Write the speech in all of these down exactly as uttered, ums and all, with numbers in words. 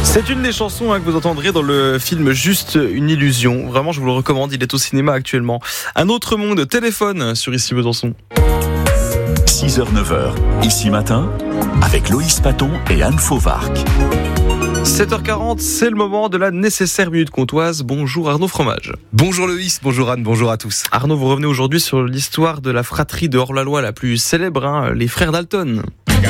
C'est une des chansons hein, que vous entendrez dans le film Juste une illusion. Vraiment, je vous le recommande, il est au cinéma actuellement. Un autre monde, Téléphone sur Ici Besançon. six heures neuf heures, Ici Matin, avec Loïs Paton et Anne Fauvarc. sept heures quarante, c'est le moment de la nécessaire minute comtoise. Bonjour Arnaud Fromage. Bonjour Loïs, bonjour Anne, bonjour à tous. Arnaud, vous revenez aujourd'hui sur l'histoire de la fratrie de hors-la-loi la plus célèbre, hein, les frères Dalton.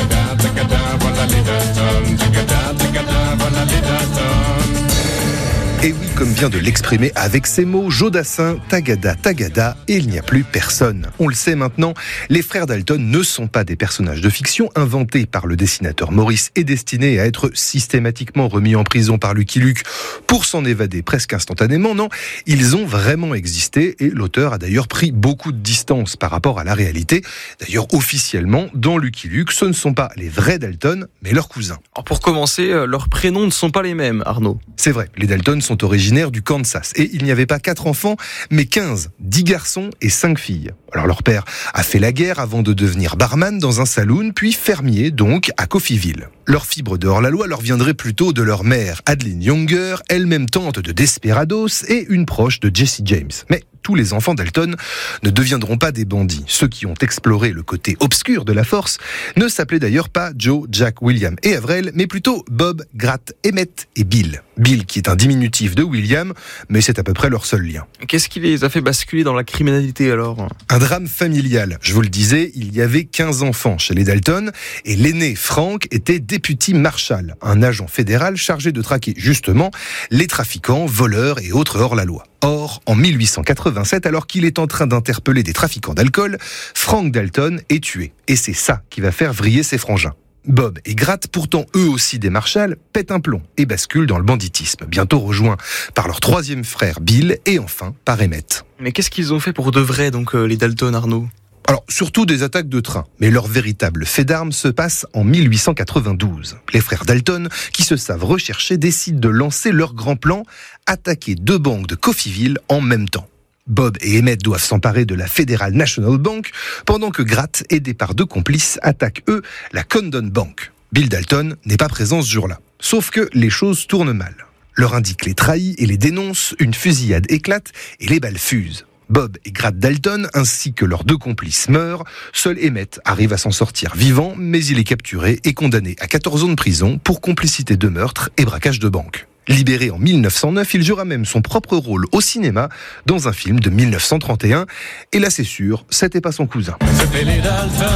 Et oui, comme vient de l'exprimer avec ces mots, Jodassin, Tagada, Tagada, et il n'y a plus personne. On le sait maintenant, les frères Dalton ne sont pas des personnages de fiction inventés par le dessinateur Maurice et destinés à être systématiquement remis en prison par Lucky Luke pour s'en évader presque instantanément. Non, ils ont vraiment existé et l'auteur a d'ailleurs pris beaucoup de distance par rapport à la réalité. D'ailleurs, officiellement, dans Lucky Luke, ce ne sont pas les vrais Dalton, mais leurs cousins. Alors pour commencer, leurs prénoms ne sont pas les mêmes, Arnaud. C'est vrai, les Dalton sont originaires du Kansas et il n'y avait pas quatre enfants, mais quinze, dix garçons et cinq filles. Alors leur père a fait la guerre avant de devenir barman dans un saloon, puis fermier donc à Coffeyville. Leur fibre de hors-la-loi leur viendrait plutôt de leur mère, Adeline Younger, elle-même tante de Desperados et une proche de Jesse James. Mais tous les enfants Dalton ne deviendront pas des bandits. Ceux qui ont exploré le côté obscur de la force ne s'appelaient d'ailleurs pas Joe, Jack, William et Avril, mais plutôt Bob, Gratt, Emmett et Bill. Bill qui est un diminutif de William, mais c'est à peu près leur seul lien. Qu'est-ce qui les a fait basculer dans la criminalité alors ? Un drame familial. Je vous le disais, il y avait quinze enfants chez les Dalton et l'aîné Frank était député marshal, un agent fédéral chargé de traquer justement les trafiquants, voleurs et autres hors-la-loi. Or, en mille huit cent quatre-vingt-sept, alors qu'il est en train d'interpeller des trafiquants d'alcool, Frank Dalton est tué. Et c'est ça qui va faire vriller ses frangins. Bob et Gratt, pourtant eux aussi des marshals, pètent un plomb et basculent dans le banditisme, bientôt rejoints par leur troisième frère Bill et enfin par Emmett. Mais qu'est-ce qu'ils ont fait pour de vrai, donc, euh, les Dalton, Arnaud ? Alors, surtout des attaques de train. Mais leur véritable fait d'armes se passe en mille huit cent quatre-vingt-douze. Les frères Dalton, qui se savent rechercher, décident de lancer leur grand plan, attaquer deux banques de Coffeyville en même temps. Bob et Emmett doivent s'emparer de la Federal National Bank, pendant que Gratt, aidé par deux complices, attaquent eux la Condon Bank. Bill Dalton n'est pas présent ce jour-là. Sauf que les choses tournent mal. Leur indique les trahit et les dénonce, une fusillade éclate et les balles fusent. Bob et Gratt Dalton, ainsi que leurs deux complices, meurent. Seul Emmett arrive à s'en sortir vivant, mais il est capturé et condamné à quatorze ans de prison pour complicité de meurtre et braquage de banque. Libéré en mille neuf cent neuf, il jouera même son propre rôle au cinéma dans un film de mille neuf cent trente et un. Et là, c'est sûr, c'était pas son cousin. C'était les Dalton.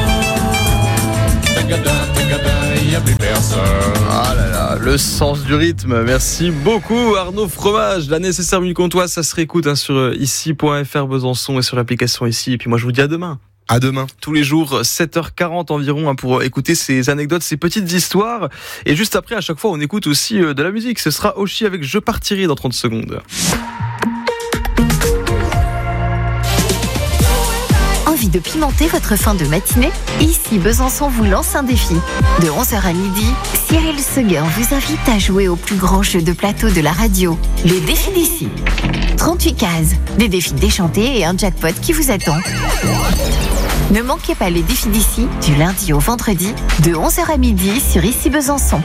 Tagada, tagada, y a plus personne. Ah là là, le sens du rythme. Merci beaucoup Arnaud Fromage. La nécessaire minute comtoise, ça se réécoute hein, sur ici point f r Besançon et sur l'application Ici. Et puis moi, je vous dis à demain. À demain. Tous les jours, sept heures quarante environ, hein, pour écouter ces anecdotes, ces petites histoires. Et juste après, à chaque fois, on écoute aussi euh, de la musique. Ce sera Oshi avec Je partirai dans trente secondes. Envie de pimenter votre fin de matinée ? Ici, Besançon vous lance un défi. De onze heures à midi, Cyril Seguin vous invite à jouer au plus grand jeu de plateau de la radio, le défi d'ici. trente-huit cases, des défis déchantés et un jackpot qui vous attend. Ne manquez pas les défis d'ici du lundi au vendredi de onze heures à midi sur Ici Besançon.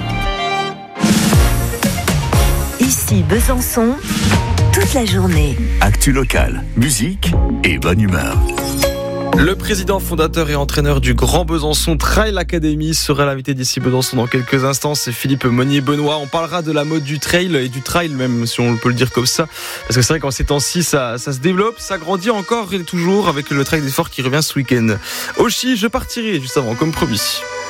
Ici Besançon, toute la journée. Actu locale, musique et bonne humeur. Le président fondateur et entraîneur du Grand Besançon Trail Academy sera l'invité d'Ici Besançon dans quelques instants. C'est Philippe Monnier-Benoît. On parlera de la mode du trail et du trail même, si on peut le dire comme ça. Parce que c'est vrai qu'en ces temps-ci, ça, ça se développe, ça grandit encore et toujours avec le trail d'effort qui revient ce week-end. Oshi, je partirai juste avant, comme promis.